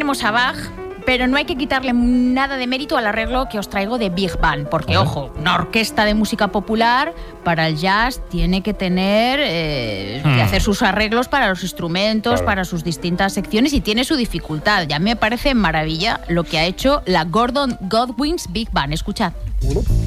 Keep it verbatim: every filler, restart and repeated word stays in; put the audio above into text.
tenemos a Bach, pero no hay que quitarle nada de mérito al arreglo que os traigo de Big Band, porque, Ajá. ojo, una orquesta de música popular para el jazz tiene que tener, eh, Hmm. que hacer sus arreglos para los instrumentos, Claro. para sus distintas secciones, y tiene su dificultad. Ya me parece maravilla lo que ha hecho la Gordon Godwin's Big Band. Escuchad. Uno.